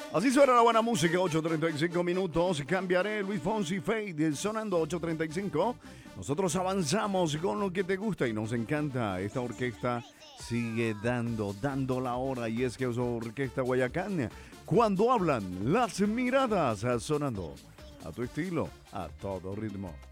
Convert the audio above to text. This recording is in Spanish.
Así suena la buena música, 8:35 minutos. Cambiaré Luis Fonsi Fade, sonando 8:35. Nosotros avanzamos con lo que te gusta y nos encanta. Esta orquesta sigue dando la hora, y es que es Orquesta Guayacán. Cuando hablan, las miradas sonando a tu estilo, a todo ritmo.